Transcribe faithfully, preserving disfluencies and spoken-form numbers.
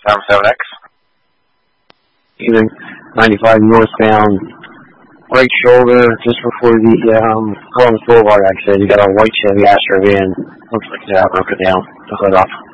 Tower seven X. Even ninety-five northbound, right shoulder, just before the um, Columbus Boulevard exit. You got a white Chevy Astro van. Looks like it's out, broken down. Took it off.